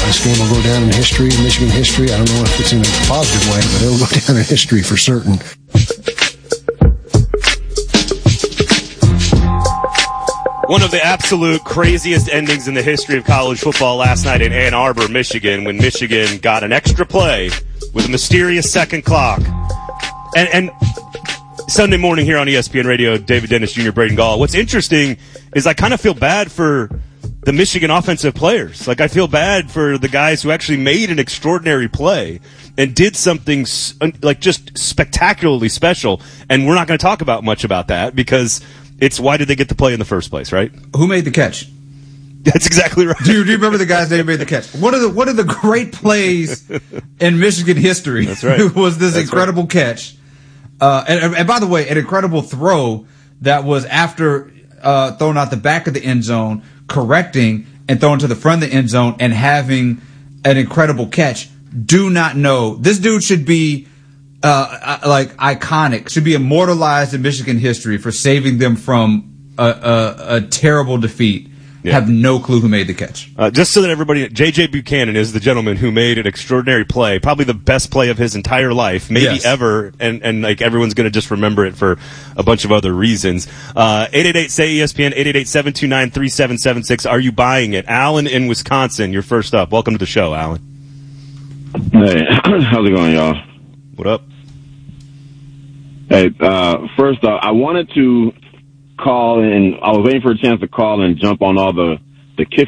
This game will go down in history, Michigan history. I don't know if it's in a positive way, but it'll go down in history for certain. One of the absolute craziest endings in the history of college football last night in Ann Arbor, Michigan, when Michigan got an extra play with a mysterious second clock. And Sunday morning here on ESPN Radio, David Dennis Jr., Braden Gall. What's interesting is I kind of feel bad for the Michigan offensive players. Like, I feel bad for the guys who actually made an extraordinary play and did something like just spectacularly special. And we're not going to talk about much about that because it's why did they get the play in the first place, right? Who made the catch? That's exactly right. Do you remember the guys that made the catch? One of the great plays in Michigan history. That's right. Was this incredible catch. And by the way, an incredible throw that was after thrown out the back of the end zone, correcting and throwing to the front of the end zone and having an incredible catch. Do not know. This dude should be like iconic, should be immortalized in Michigan history for saving them from a terrible defeat. Yeah. Have no clue who made the catch. Just so that everybody, J.J. Buchanan is the gentleman who made an extraordinary play, probably the best play of his entire life, maybe ever, and like everyone's going to just remember it for a bunch of other reasons. 888-SAY-ESPN, 888-729-3776. Are you buying it? Alan in Wisconsin, you're first up. Welcome to the show, Alan. Hey, how's it going, y'all? What up? Hey, first off, I wanted to call in. I was waiting for a chance to call and jump on all the kick